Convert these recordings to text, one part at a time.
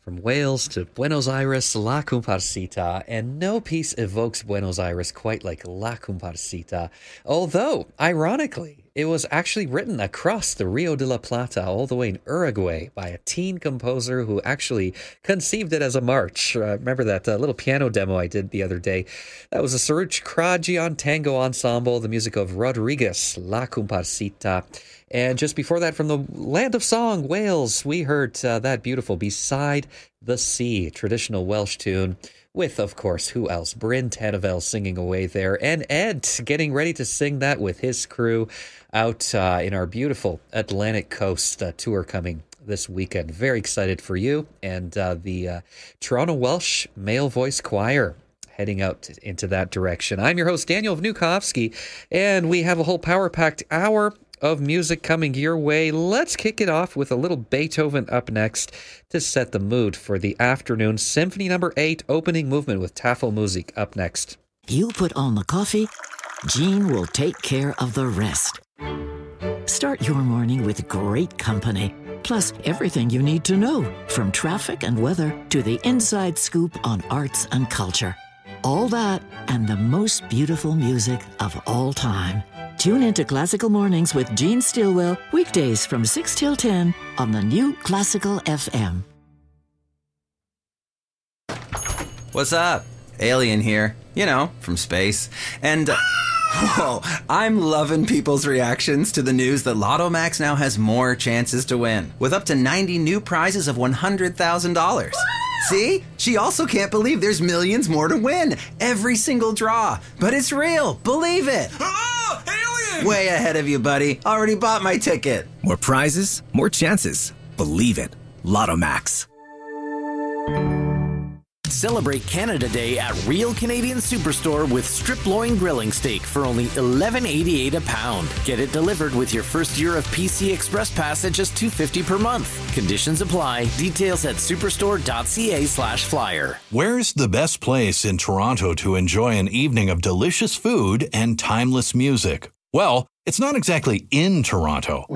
From Wales to Buenos Aires, La Comparsita, and no piece evokes Buenos Aires quite like La Comparsita, although, ironically, it was actually written across the Rio de la Plata, all the way in Uruguay, by a teen composer who actually conceived it as a march. Remember that little piano demo I did the other day? That was a Saruch Krajian Tango Ensemble, the music of Rodriguez, La Comparsita. And just before that, from the land of song, Wales, we heard that beautiful Beside the Sea, traditional Welsh tune, with, of course, who else? Bryn Terfel singing away there, and Ed getting ready to sing that with his crew out in our beautiful Atlantic Coast tour coming this weekend. Very excited for you and the Toronto Welsh Male Voice Choir heading out into that direction. I'm your host, Daniel Vnukovsky, and we have a whole power-packed hour of music coming your way. Let's kick it off with a little Beethoven up next to set the mood for the afternoon. Symphony number 8, opening movement with Tafelmusik up next. You put on the coffee, Jean will take care of the rest. Start your morning with great company, plus everything you need to know, from traffic and weather to the inside scoop on arts and culture. All that and the most beautiful music of all time. Tune into Classical Mornings with Gene Stillwell, weekdays from 6 till 10 on the new Classical FM. What's up? Alien here. You know, from space. And, whoa, I'm loving people's reactions to the news that Lotto Max now has more chances to win, with up to 90 new prizes of $100,000. See? She also can't believe there's millions more to win. Every single draw. But it's real. Believe it. Oh, alien! Way ahead of you, buddy. Already bought my ticket. More prizes, more chances. Believe it. Lotto Max. Celebrate Canada Day at Real Canadian Superstore with strip loin grilling steak for only $11.88 a pound. Get it delivered with your first year of PC Express Pass at just $2.50 per month. Conditions apply. Details at superstore.ca/flyer. Where's the best place in Toronto to enjoy an evening of delicious food and timeless music? Well, it's not exactly in Toronto.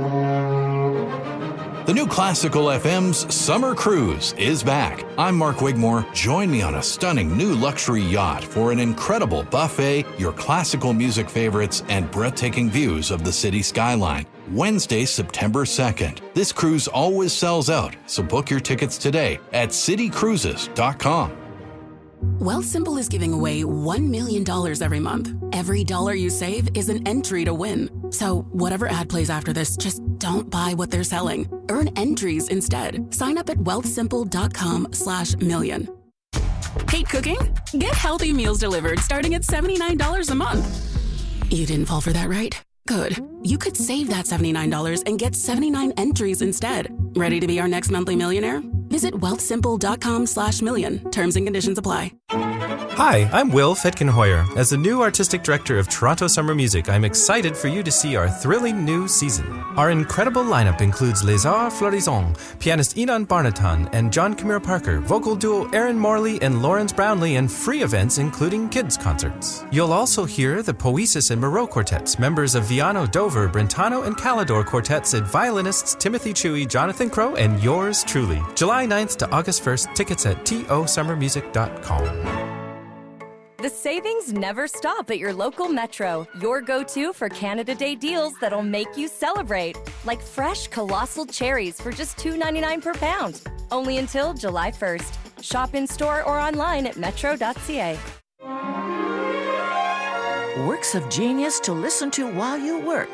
The new Classical FM's Summer Cruise is back. I'm Mark Wigmore. Join me on a stunning new luxury yacht for an incredible buffet, your classical music favorites, and breathtaking views of the city skyline. Wednesday, September 2nd. This cruise always sells out, so book your tickets today at citycruises.com. Wealthsimple is giving away $1 million every month. Every dollar you save is an entry to win. So whatever ad plays after this, just don't buy what they're selling. Earn entries instead. Sign up at wealthsimple.com/million. Hate cooking? Get healthy meals delivered starting at $79 a month. You didn't fall for that, right? Good. You could save that $79 and get 79 entries instead. Ready to be our next monthly millionaire? Visit wealthsimple.com/million. Terms and conditions apply. Hi, I'm Will Fetkenhoyer. As the new artistic director of Toronto Summer Music, I'm excited for you to see our thrilling new season. Our incredible lineup includes Les Arts Florissants, pianist Inan Barnatan and John Kamir Parker, vocal duo Aaron Morley and Lawrence Brownlee, and free events including kids concerts. You'll also hear the Poesis and Moreau quartets, members of Viano, Dover, Brentano, and Calidor quartets, and violinists Timothy Chewy, Jonathan Crow, and yours truly. July 9th to August 1st, tickets at tosummermusic.com. The savings never stop at your local Metro. Your go-to for Canada Day deals that'll make you celebrate. Like fresh colossal cherries for just $2.99 per pound. Only until July 1st. Shop in-store or online at metro.ca. Works of genius to listen to while you work.